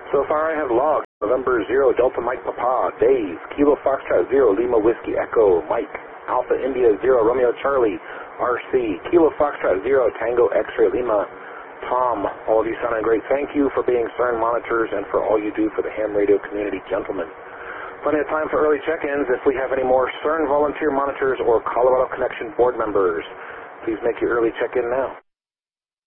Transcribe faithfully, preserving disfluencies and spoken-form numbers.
So far I have logged November zero Delta Mike Papa, Dave, Kilo Foxtrot zero Lima Whiskey Echo, Mike, Alpha India zero Romeo Charlie, R C, Kilo Foxtrot zero Tango X-Ray Lima, Tom, all of you sounding great. Thank you for being CERN monitors and for all you do for the ham radio community, gentlemen. Plenty of time for early check-ins. If we have any more CERN volunteer monitors or Colorado Connection board members, please make your early check-in now.